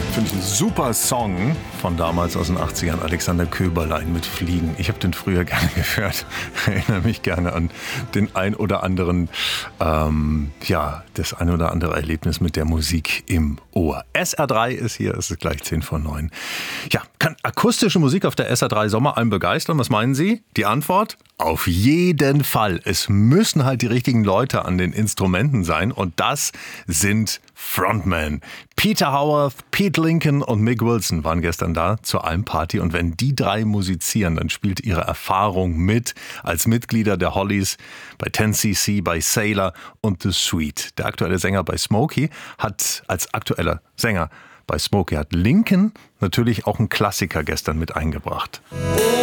Finde ich ein super Song von damals aus den 80ern, Alexander Köberlein mit Fliegen. Ich habe den früher gerne gehört, erinnere mich gerne an den ein oder anderen, das ein oder andere Erlebnis mit der Musik im Ohr. SR3 ist hier, es ist gleich 10:09. Ja, kann akustische Musik auf der SR3 Sommeralm begeistern? Was meinen Sie? Die Antwort? Auf jeden Fall. Es müssen halt die richtigen Leute an den Instrumenten sein und das sind Frontmen. Peter Howarth, Pete Lincoln und Mick Wilson waren gestern da zur Almparty und wenn die drei musizieren, dann spielt ihre Erfahrung mit als Mitglieder der Hollies bei 10cc, bei Sailor und The Sweet. Der aktuelle Sänger bei Smokey hat Lincoln natürlich auch einen Klassiker gestern mit eingebracht.